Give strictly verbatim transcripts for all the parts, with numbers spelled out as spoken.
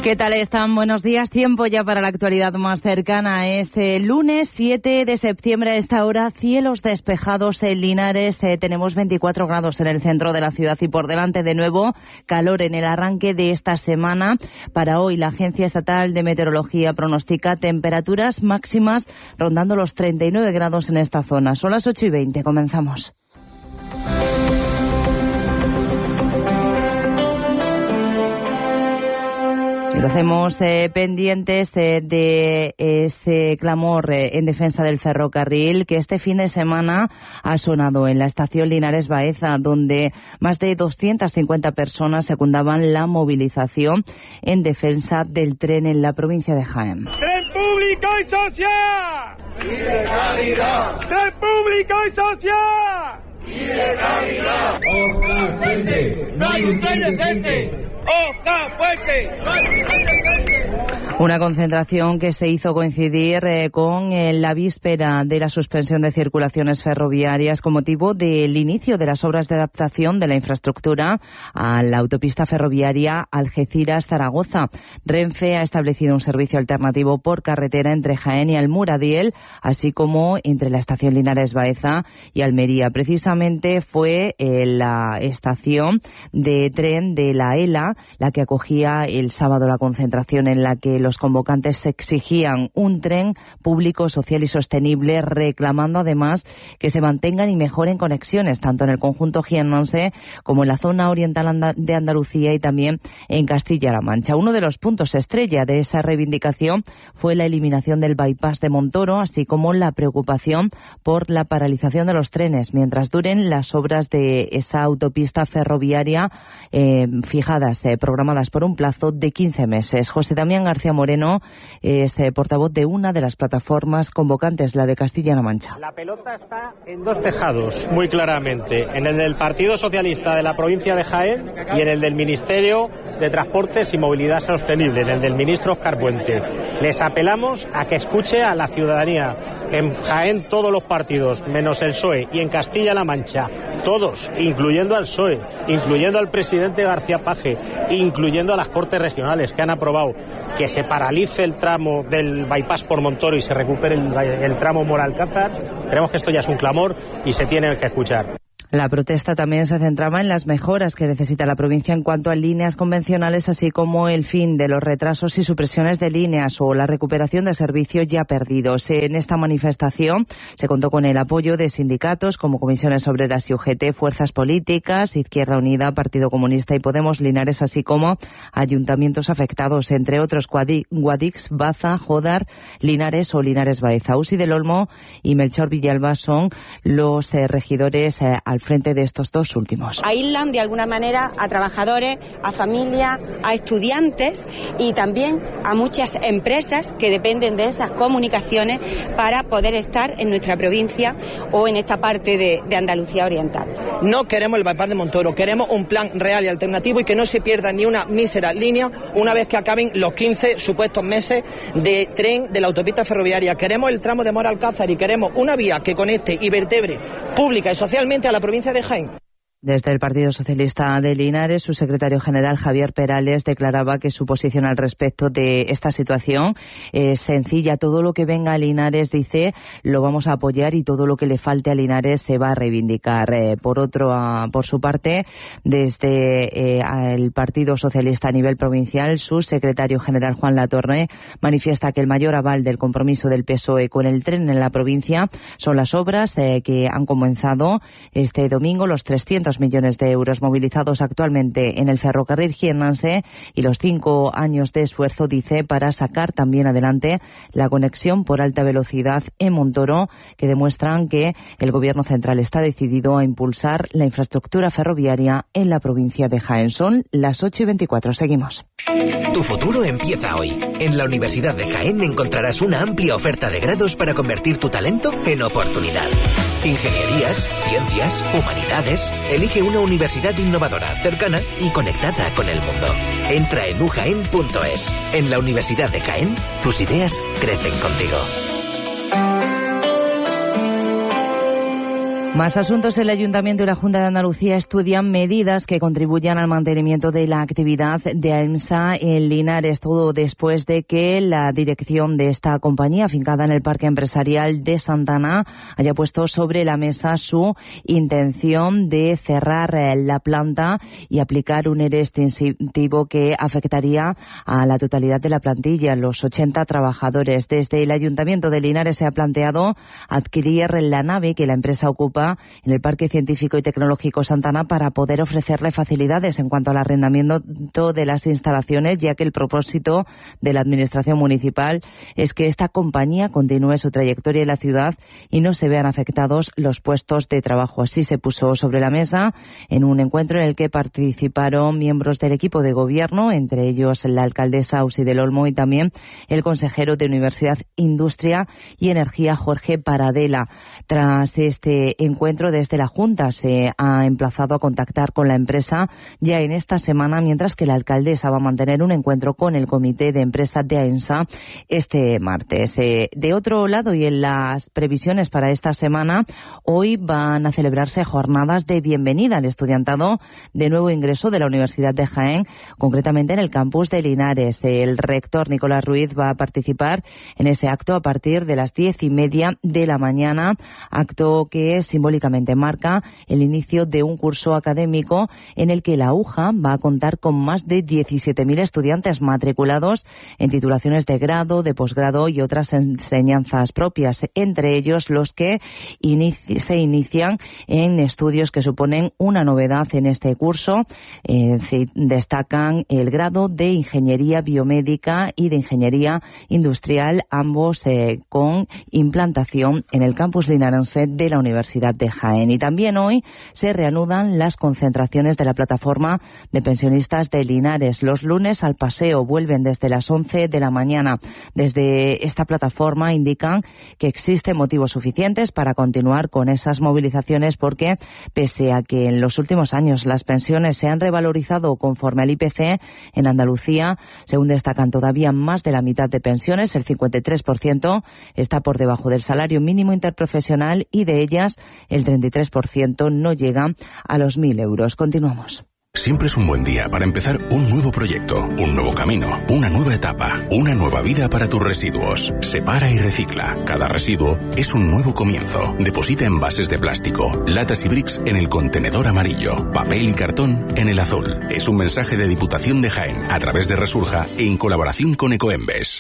¿Qué tal están? Buenos días. Tiempo ya para la actualidad más cercana. Es el lunes siete de septiembre a esta hora. Cielos despejados en Linares. Eh, tenemos veinticuatro grados en el centro de la ciudad y por delante de nuevo calor en el arranque de esta semana. Para hoy la Agencia Estatal de Meteorología pronostica temperaturas máximas rondando los treinta y nueve grados en esta zona. Son las ocho y veinte. Comenzamos. Y lo hacemos eh, pendientes eh, de ese clamor eh, en defensa del ferrocarril que este fin de semana ha sonado en la estación Linares Baeza, donde más de doscientas cincuenta personas secundaban la movilización en defensa del tren en la provincia de Jaén. ¡Tren público y social! ¡Y de calidad! ¡Tren público y social! ¡Y de calidad! ¡Oscar Puente! ¡No hay un tren decente! ¡Oscar Puente! ¡No hay un tren decente! Una concentración que se hizo coincidir eh, con eh, la víspera de la suspensión de circulaciones ferroviarias con motivo del inicio de las obras de adaptación de la infraestructura a la autopista ferroviaria Algeciras-Zaragoza. Renfe ha establecido un servicio alternativo por carretera entre Jaén y Almuradiel, así como entre la estación Linares Baeza y Almería. Precisamente fue eh, la estación de tren de la ELA la que acogía el sábado la concentración en la que los convocantes exigían un tren público, social y sostenible, reclamando además que se mantengan y mejoren conexiones tanto en el conjunto jiennense como en la zona oriental de Andalucía y también en Castilla-La Mancha. Uno de los puntos estrella de esa reivindicación fue la eliminación del bypass de Montoro, así como la preocupación por la paralización de los trenes mientras duren las obras de esa autopista ferroviaria eh, fijadas, eh, programadas por un plazo de quince meses. José Damián García Moreno es eh, portavoz de una de las plataformas convocantes, la de Castilla-La Mancha. La pelota está en dos tejados, muy claramente, en el del Partido Socialista de la provincia de Jaén y en el del Ministerio de Transportes y Movilidad Sostenible, en el del ministro Oscar Puente. Les apelamos a que escuche a la ciudadanía. En Jaén todos los partidos, menos el P S O E, y en Castilla-La Mancha todos, incluyendo al P S O E, incluyendo al presidente García Paje, incluyendo a las Cortes Regionales, que han aprobado que se paralice el tramo del bypass por Montoro y se recupere el, el tramo Moralcázar. Creemos que esto ya es un clamor y se tiene que escuchar. La protesta también se centraba en las mejoras que necesita la provincia en cuanto a líneas convencionales, así como el fin de los retrasos y supresiones de líneas o la recuperación de servicios ya perdidos. En esta manifestación se contó con el apoyo de sindicatos como Comisiones Obreras y U G T, fuerzas políticas, Izquierda Unida, Partido Comunista y Podemos Linares, así como ayuntamientos afectados, entre otros Guadix, Baza, Jodar, Linares o Linares Baeza. Usi del Olmo y Melchor Villalba son los eh, regidores eh, al frente de estos dos últimos. Aíslan de alguna manera a trabajadores, a familias, a estudiantes y también a muchas empresas que dependen de esas comunicaciones para poder estar en nuestra provincia o en esta parte de, de Andalucía Oriental. No queremos el bypass de Montoro, queremos un plan real y alternativo y que no se pierda ni una mísera línea una vez que acaben los quince supuestos meses de tren de la autopista ferroviaria. Queremos el tramo de Moralcázar y queremos una vía que conecte y vertebre pública y socialmente a la provincia de Jaén. Desde el Partido Socialista de Linares, su secretario general Javier Perales declaraba que su posición al respecto de esta situación es sencilla. Todo lo que venga a Linares, dice, lo vamos a apoyar y todo lo que le falte a Linares se va a reivindicar. Eh, por otro, uh, por su parte, desde eh, el Partido Socialista a nivel provincial, su secretario general Juan Latorre manifiesta que el mayor aval del compromiso del P S O E con el tren en la provincia son las obras eh, que han comenzado este domingo, los trescientos millones de euros movilizados actualmente en el ferrocarril jiennense y los cinco años de esfuerzo, dice, para sacar también adelante la conexión por alta velocidad en Montoro, que demuestran que el Gobierno central está decidido a impulsar la infraestructura ferroviaria en la provincia de Jaén. Son las ocho y veinticuatro. Seguimos. Tu futuro empieza hoy. En la Universidad de Jaén encontrarás una amplia oferta de grados para convertir tu talento en oportunidad. Ingenierías, ciencias, humanidades. Elige una universidad innovadora, cercana y conectada con el mundo. Entra en u jaén punto es. En la Universidad de Jaén, tus ideas crecen contigo. Más asuntos. El Ayuntamiento y la Junta de Andalucía estudian medidas que contribuyan al mantenimiento de la actividad de AEMSA en Linares, todo después de que la dirección de esta compañía, afincada en el Parque Empresarial de Santana, haya puesto sobre la mesa su intención de cerrar la planta y aplicar un ERE extensivo que afectaría a la totalidad de la plantilla, los ochenta trabajadores. Desde el Ayuntamiento de Linares se ha planteado adquirir la nave que la empresa ocupa en el Parque Científico y Tecnológico Santana para poder ofrecerle facilidades en cuanto al arrendamiento de las instalaciones, ya que el propósito de la Administración municipal es que esta compañía continúe su trayectoria en la ciudad y no se vean afectados los puestos de trabajo. Así se puso sobre la mesa en un encuentro en el que participaron miembros del equipo de gobierno, entre ellos la alcaldesa Ausi del Olmo y también el consejero de Universidad, Industria y Energía, Jorge Paradela. Tras este encuentro, encuentro desde la Junta se ha emplazado a contactar con la empresa ya en esta semana, mientras que la alcaldesa va a mantener un encuentro con el comité de empresa de AEMSA este martes. Eh, de otro lado, y en las previsiones para esta semana, hoy van a celebrarse jornadas de bienvenida al estudiantado de nuevo ingreso de la Universidad de Jaén, concretamente en el campus de Linares. El rector Nicolás Ruiz va a participar en ese acto a partir de las diez y media de la mañana, acto que simboliza simbólicamente marca el inicio de un curso académico en el que la UJA va a contar con más de diecisiete mil estudiantes matriculados en titulaciones de grado, de posgrado y otras enseñanzas propias, entre ellos los que inici- se inician en estudios que suponen una novedad en este curso. Eh, destacan el grado de Ingeniería Biomédica y de Ingeniería Industrial, ambos eh, con implantación en el campus linarense de la Universidad de Jaén. Y también hoy se reanudan las concentraciones de la plataforma de pensionistas de Linares. Los lunes al paseo vuelven desde las once de la mañana. Desde esta plataforma indican que existen motivos suficientes para continuar con esas movilizaciones, porque pese a que en los últimos años las pensiones se han revalorizado conforme al I P C, en Andalucía, según destacan, todavía más de la mitad de pensiones, el cincuenta y tres por ciento, está por debajo del salario mínimo interprofesional y de ellas el treinta y tres por ciento no llega a los mil euros. Continuamos. Siempre es un buen día para empezar un nuevo proyecto, un nuevo camino, una nueva etapa, una nueva vida para tus residuos. Separa y recicla. Cada residuo es un nuevo comienzo. Deposita envases de plástico, latas y bricks en el contenedor amarillo, papel y cartón en el azul. Es un mensaje de Diputación de Jaén a través de Resurja en colaboración con Ecoembes.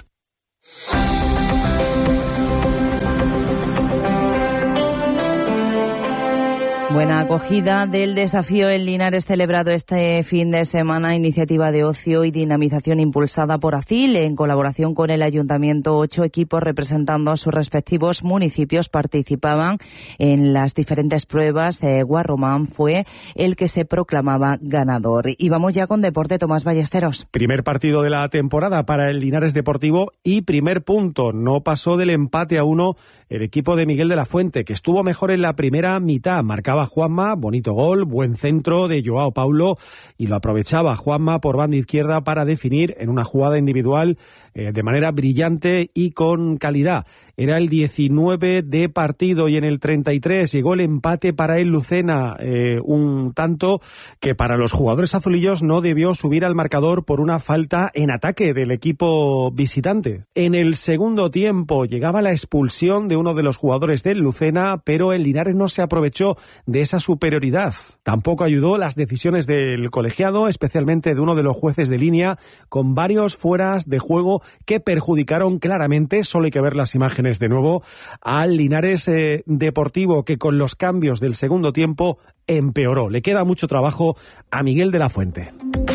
Buena acogida del desafío en Linares celebrado este fin de semana, iniciativa de ocio y dinamización impulsada por ACIL en colaboración con el Ayuntamiento. Ocho equipos representando a sus respectivos municipios participaban en las diferentes pruebas. Eh, Guarromán fue el que se proclamaba ganador. Y vamos ya con deporte. Tomás Ballesteros. Primer partido de la temporada para el Linares Deportivo y primer punto. No pasó del empate a uno el equipo de Miguel de la Fuente, que estuvo mejor en la primera mitad. Marcaba Juanma, bonito gol, buen centro de Joao Paulo, y lo aprovechaba Juanma por banda izquierda para definir en una jugada individual eh, de manera brillante y con calidad. Era el diecinueve de partido y en el treinta y tres llegó el empate para el Lucena, eh, un tanto que para los jugadores azulillos no debió subir al marcador por una falta en ataque del equipo visitante. En el segundo tiempo llegaba la expulsión de uno de los jugadores del Lucena, pero el Linares no se aprovechó de esa superioridad. Tampoco ayudó las decisiones del colegiado, especialmente de uno de los jueces de línea, con varios fueras de juego que perjudicaron claramente, solo hay que ver las imágenes de nuevo, al Linares eh, Deportivo, que con los cambios del segundo tiempo empeoró. Le queda mucho trabajo a Miguel de la Fuente.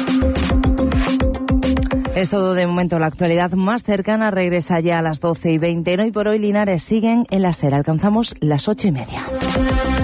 Es todo de momento. La actualidad más cercana regresa ya a las doce y veinte. Hoy por hoy Linares siguen en la SER. Alcanzamos las ocho y media.